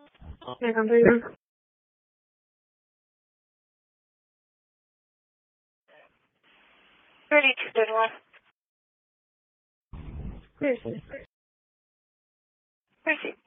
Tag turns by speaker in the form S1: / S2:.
S1: 네, 감사합니다.
S2: Ready to good one.
S1: 네.
S2: Proceed.